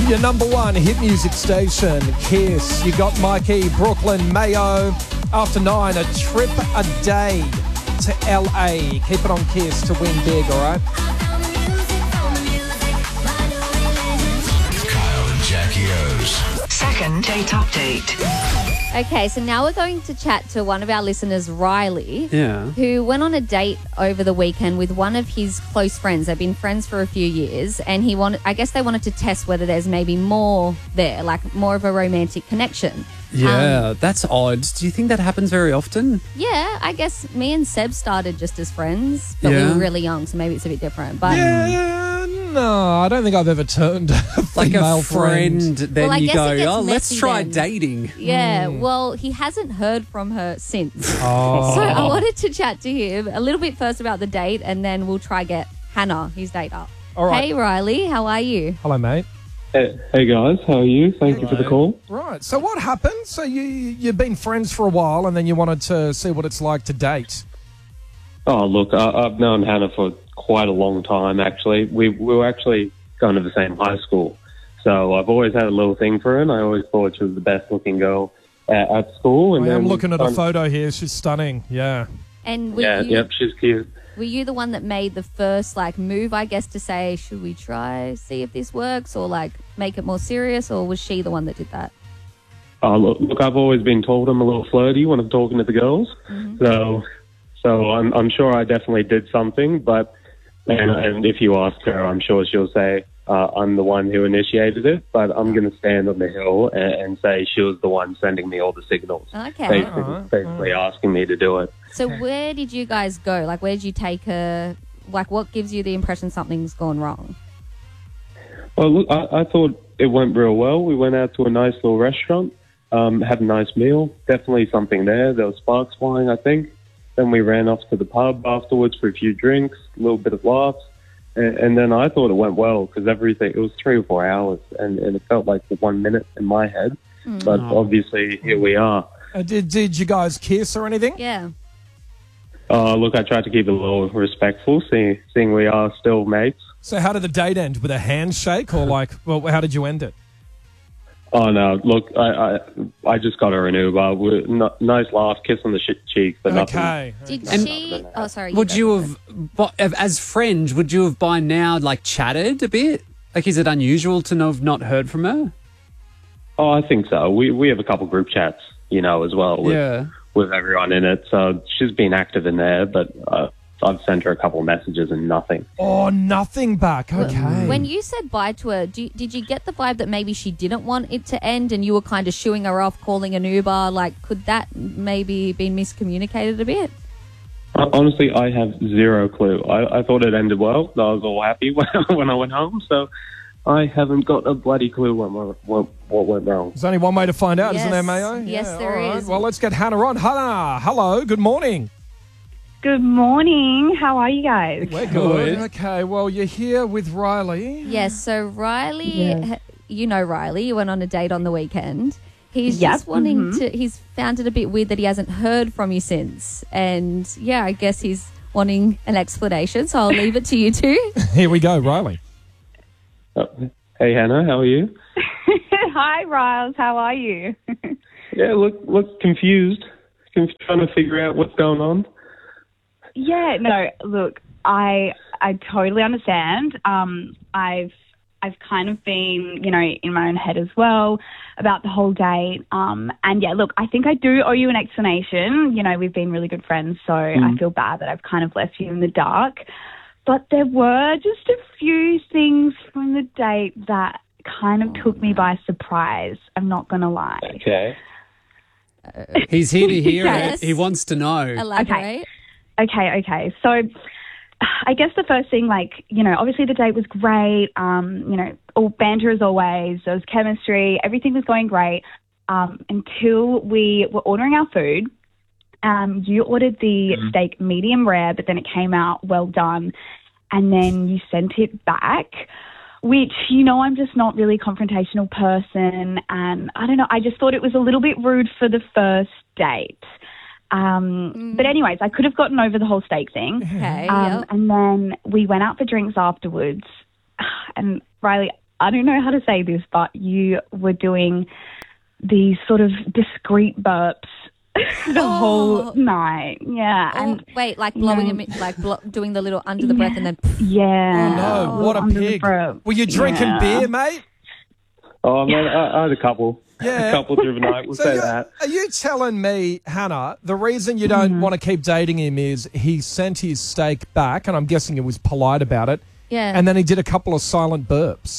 Your number one hit music station, Kiss. You got Mikey, Brooklyn, Mayo. After 9, a trip a day to LA. Keep it on Kiss to win big, all right? Kyle and Jackie O's second date update. Okay, so now we're going to chat to one of our listeners, Riley, Yeah. who went on a date over the weekend with one of his close friends. They've been friends for a few years, and I guess they wanted to test whether there's maybe more there, like more of a romantic connection. Yeah, that's odd. Do you think that happens very often? Yeah, I guess me and Seb started just as friends, but we Yeah. were really young, so maybe it's a bit different. But No, I don't think I've ever turned a Like female a friend, then Well, I you guess go, it gets let's messy try then." dating. yeah, well, he hasn't heard from her since. Oh. So I wanted to chat to him a little bit first about the date, and then we'll try get Hannah, his date, up. All right. Hey, Riley, how are you? Hello, mate. Hey guys, how are you? Thank you for the call. Right, so what happened? So you've been friends for a while and then you wanted to see what it's like to date. Oh, look, I've known Hannah for quite a long time, actually. We were actually going to the same high school. So I've always had a little thing for her, and I always thought she was the best-looking girl at school. And I am then looking at a photo here. She's stunning. Yeah. And Yep, she's cute. were you the one that made the first move, I guess, to say, should we see if this works, or make it more serious, or was she the one that did that? Oh, look, I've always been told I'm a little flirty when I'm talking to the girls. Mm-hmm. So I'm sure I definitely did something, but and if you ask her, I'm sure she'll say I'm the one who initiated it, but I'm going to stand on the hill and say she was the one sending me all the signals. Okay. Basically asking me to do it. So where did you guys go? Where did you take her? What gives you the impression something's gone wrong? Well, look, I thought it went real well. We went out to a nice little restaurant, had a nice meal. Definitely something there. There was sparks flying, I think. Then we ran off to the pub afterwards for a few drinks, a little bit of laughs. And then I thought it went well because it was 3 or 4 hours and it felt like 1 minute in my head. But obviously, here we are. Did you guys kiss or anything? Yeah. Look, I tried to keep it a little respectful, seeing we are still mates. So how did the date end? With a handshake or how did you end it? Oh, no, look, I just got her an Uber. Nice laugh, kiss on the cheek, but nothing. Okay. Did she? Oh, sorry. Would you have, as friends, would you have by now chatted a bit? Is it unusual to have not heard from her? Oh, I think so. We have a couple group chats, as well with everyone in it. So she's been active in there, but I've sent her a couple of messages and nothing. Oh, nothing back. Okay. When you said bye to her, did you get the vibe that maybe she didn't want it to end and you were kind of shooing her off, calling an Uber? Could that maybe been miscommunicated a bit? Honestly, I have zero clue. I thought it ended well. I was all happy when I went home. So I haven't got a bloody clue what went wrong. There's only one way to find out, Yes. isn't there, Mayo? Yes, Yeah, there all right. is. Well, let's get Hannah on. Hannah, hello. Good morning. Good morning. How are you guys? We're good. Okay, well, you're here with Riley. Yes, so Riley, you know Riley, you went on a date on the weekend. He's Yep, just wanting he's found it a bit weird that he hasn't heard from you since. And yeah, I guess he's wanting an explanation, so I'll leave it to you two. Here we go, Riley. Hey, Hannah, how are you? Hi, Riles. How are you? Yeah, look confused. Trying to figure out what's going on. Yeah, no, look, I totally understand. I've kind of been, in my own head as well about the whole date. And yeah, look, I think I do owe you an explanation. We've been really good friends, so I feel bad that I've kind of left you in the dark. But there were just a few things from the date that kind of took me by surprise. I'm not going to lie. Okay. He's here to hear Yes. it. He wants to know. Elaborate. Okay. So I guess the first thing, obviously the date was great. All banter as always. There was chemistry. Everything was going great until we were ordering our food. You ordered the steak medium rare, but then it came out well done. And then you sent it back, which, I'm just not really a confrontational person. And I don't know, I just thought it was a little bit rude for the first date. But anyways, I could have gotten over the whole steak thing. Okay. And then we went out for drinks afterwards. And Riley, I don't know how to say this, but you were doing these sort of discreet burps the whole night. Yeah. And wait, like blowing him, like doing the little under the breath and then. Yeah. Oh, no, what a pig. Were you drinking beer, mate? Oh, man, I had a couple. Yeah. A couple through the night, we'll say that. Are you telling me, Hannah, the reason you don't want to keep dating him is he sent his steak back, and I'm guessing he was polite about it, and then he did a couple of silent burps?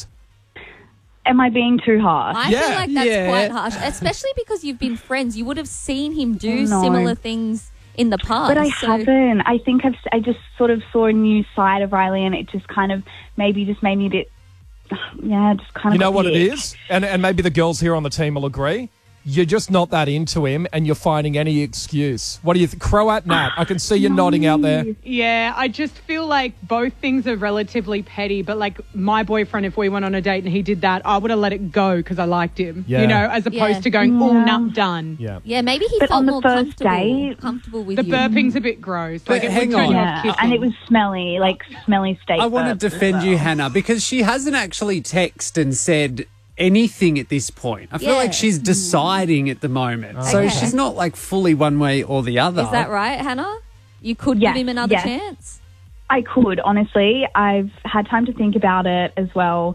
Am I being too harsh? I feel like that's quite harsh, especially because you've been friends. You would have seen him do similar things in the past. But I haven't. I think I just sort of saw a new side of Riley, and it just kind of just made me a bit... Yeah, just kind of. You know what it is? And maybe the girls here on the team will agree. You're just not that into him and you're finding any excuse. What do you think? Croat Nat, I can see you nodding out there. Yeah, I just feel like both things are relatively petty, but like my boyfriend, if we went on a date and he did that, I would have let it go because I liked him, as opposed to going, done. Yeah, maybe he but felt on the more first date, comfortable with the you. burping's a bit gross. But like hang on. and it was smelly, like smelly steak. I want to burps as defend you, well. Hannah, because she hasn't actually texted and said anything at this point. I feel like she's deciding at the moment. So she's not like fully one way or the other. Is that right, Hannah? You could give him another chance? I could, honestly. I've had time to think about it as well.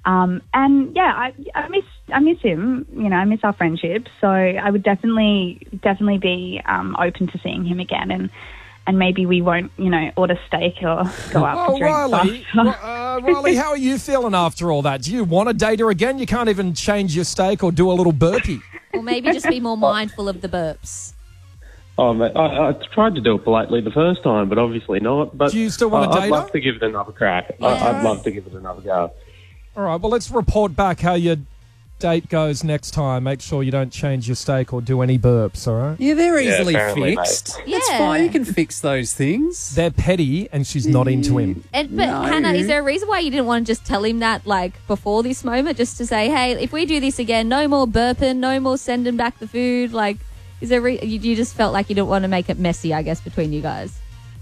And yeah, I miss him. You know, I miss our friendship. So I would definitely be open to seeing him again, and maybe we won't, order steak or go out for drinks. Riley, how are you feeling after all that? Do you want to date her again? You can't even change your steak or do a little burpee. Or maybe just be more mindful of the burps. Oh, mate, I tried to do it politely the first time, but obviously not. But do you still want to date I'd her? love to give it another crack. I'd love to give it another go. All right, well, let's report back how your date goes next time. Make sure you don't change your steak or do any burps, all right? Yeah, they're easily apparently, fixed. mate. That's Yeah. fine. You can fix those things. They're petty and she's not into him. But Hannah, is there a reason why you didn't want to just tell him that, like, before this moment, just to say, hey, if we do this again, no more burping, no more sending back the food? Like, is there you just felt like you didn't want to make it messy, I guess, between you guys?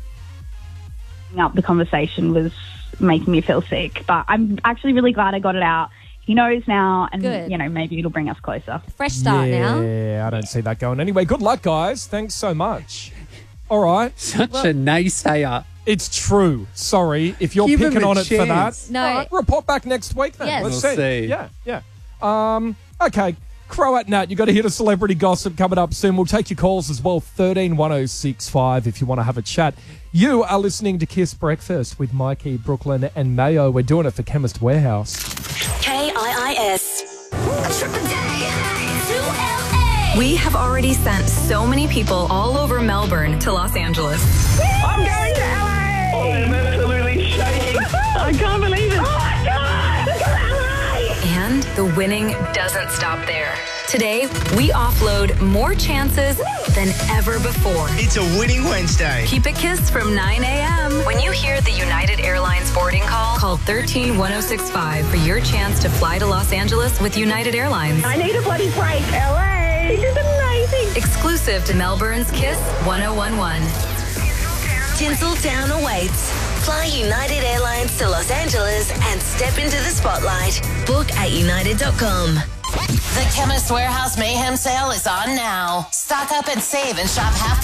Up the conversation was making me feel sick, but I'm actually really glad I got it out. He knows now, and Good. maybe it'll bring us closer. Fresh start now. Yeah, I don't see that going. Anyway, good luck, guys. Thanks so much. All right. Such a naysayer. It's true. Sorry if you're Give him picking a on it for that. chance. No. All right, report back next week then. Yes. Let's We'll see. Yeah. Okay. Croat Nat, you got to hear the celebrity gossip coming up soon. We'll take your calls as well. 131065 if you want to have a chat. You are listening to Kiss Breakfast with Mikey, Brooklyn, and Mayo. We're doing it for Chemist Warehouse. KIIS. We have already sent so many people all over Melbourne to Los Angeles. I'm going to LA! Oh, I'm absolutely shaking. I can't believe it. Oh my God! Look at LA! And the winning doesn't stop there. Today, we offload more chances than ever before. It's a winning Wednesday. Keep it Kiss from 9 a.m. When you hear the United Airlines boarding call 131065 for your chance to fly to Los Angeles with United Airlines. I need a bloody break. LA! This is amazing. Exclusive to Melbourne's Kiss 1011. Tinseltown awaits. Fly United Airlines to Los Angeles and step into the spotlight. Book at united.com. The Chemist Warehouse Mayhem sale is on now. Stock up and save and shop half